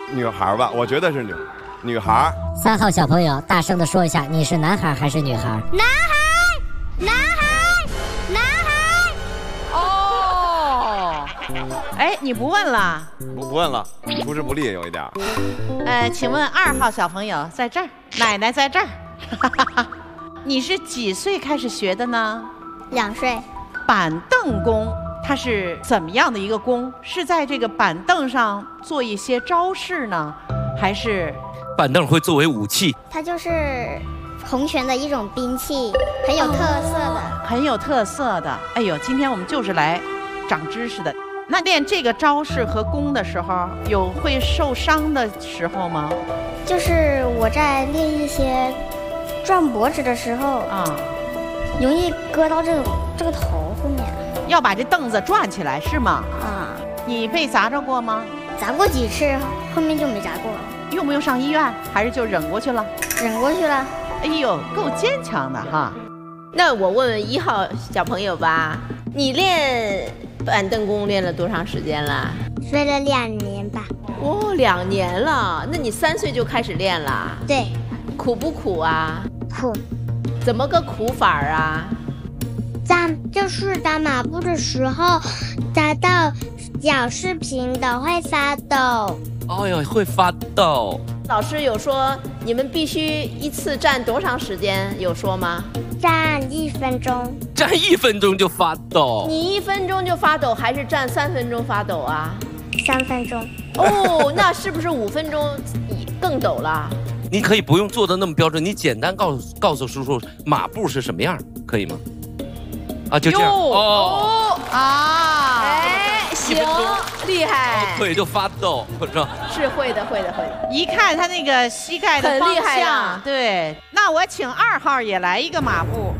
女孩吧，我觉得是女孩。 3号小朋友，大声的说一下，你是男孩还是女孩？ 男孩，男孩，男孩。 哦，哎，你不问了？ 不问了，出师不利有一点。 请问2号小朋友在这儿，奶奶在这儿。你是几岁开始学的呢 2岁。 板凳功，它是怎么样的一个功？是在这个板凳上做一些招式呢，还是板凳会作为武器？ 它就是洪拳的一种兵器，很有特色的。 很有特色的。哎呦，今天我们就是来长知识的。那练这个招式和功的时候，有会受伤的时候吗？ 就是我在练一些转脖子的时候啊， 容易割到这个头后面。 要把这凳子转起来是吗？ 啊， 你被砸着过吗？ 砸过几次，后面就没砸过了。 用不用上医院？还是就忍过去了？ 忍过去了。 哎呦，够坚强的哈！ 那我问问1号小朋友吧，你练板凳功练了多长时间了？ 学了2年吧。 哦，2年了。那你3岁就开始练了？ 对。 苦不苦啊？ 苦。 怎么个苦法啊？ 就是打马步的时候，打到脚是平的会发抖。 哎呦，会发抖。 老师有说你们必须一次站多长时间？有说吗？ 站1分钟。 站1分钟就发抖？ 你1分钟就发抖，还是站3分钟发抖啊 ？3分钟。 哦，那是不是5分钟更抖了？ 你可以不用做的那么标准，你简单告诉叔叔马步是什么样，可以吗？啊，就这样。 哦啊！哎，行，厉害。 腿就发抖，是吧？ 是会的，会的，会的。 一看他那个膝盖的方很厉害向，对。那我请2号也来一个马步。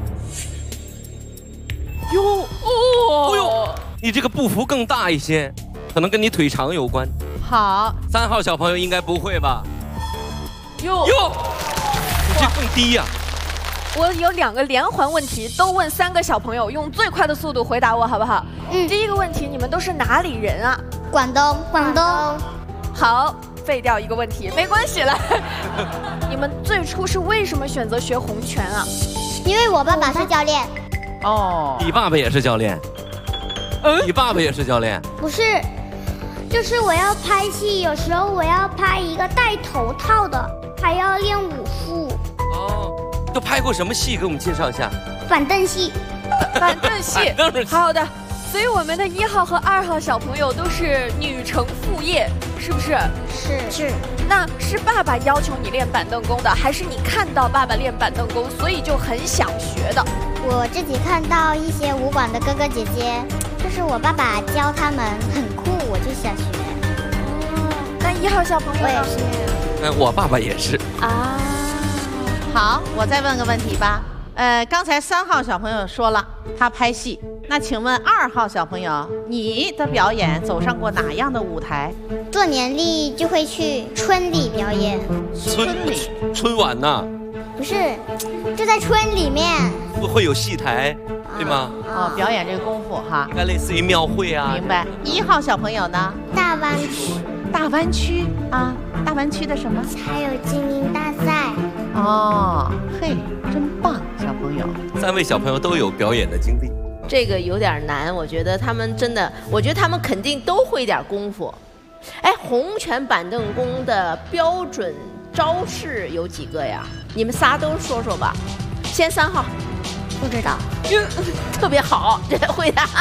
哟哦，哎呦，你这个步幅更大一些，可能跟你腿长有关。 好 ，3号小朋友应该不会吧？ 哟， 你这更低呀。 我有2个连环问题，都问3个小朋友，用最快的速度回答我，好不好？第一个问题，你们都是哪里人啊？ 广东。 好，废掉一个问题，没关系了。你们最初是为什么选择学洪拳啊？ 因为我爸爸是教练。 哦， 你爸爸也是教练？你爸爸也是教练？ 不是，就是我要拍戏，有时候我要拍一个戴头套的，还要练武术。 哦。都拍过什么戏？给我们介绍一下。 板凳戏。 板凳戏。好的，所以我们的1号和2号小朋友都是女承父业，是不是？ 是。 那是爸爸要求你练板凳功的，还是你看到爸爸练板凳功，所以就很想学的？ 我自己看到一些武馆的哥哥姐姐，就是我爸爸教他们很酷，我就想学。 那1号小朋友呢？ 我也是。 我爸爸也是。 啊。 好，我再问个问题吧。刚才3号小朋友说了他拍戏，那请问2号小朋友，你的表演走上过哪样的舞台？ 做年历就会去村里表演。 春晚呐？ 不是，就在村里面。 会有戏台，对吗？ 哦，表演这个功夫哈， 应该类似于庙会啊。 明白。1号小朋友呢？ 大湾区。 大湾区啊，大湾区的什么？ 还有精英大赛。 哦，嘿，真棒，小朋友。 3位小朋友都有表演的经历。 这个有点难，我觉得他们真的，我觉得他们肯定都会点功夫。哎，洪拳板凳功的标准招式有几个呀？你们仨都说说吧。先3号。 不知道。 特别好，这回答。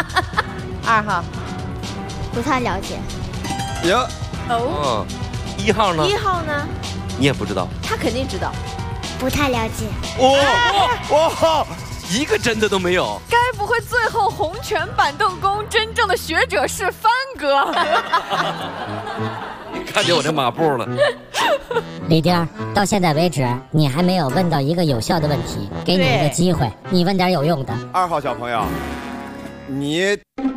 2号。 不太了解。 哟。 哦。1号呢？ 1号呢？ 你也不知道。 他肯定知道。 不太了解。 哇，一个真的都没有。 该不会最后洪拳板凳功真正的学者是帆哥？ 你看见我这马步了。 李丁，到现在为止你还没有问到一个有效的问题，给你一个机会，你问点有用的。 2号小朋友，你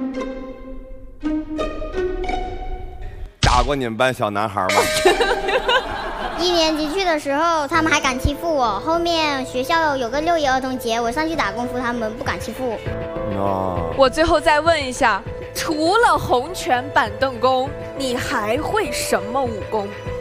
打过你们班小男孩吗 ？1年级去的时候，他们还敢欺负我。后面学校有个6一儿童节，我上去打功夫，他们不敢欺负我。 我最后再问一下，除了洪拳板凳功，你还会什么武功？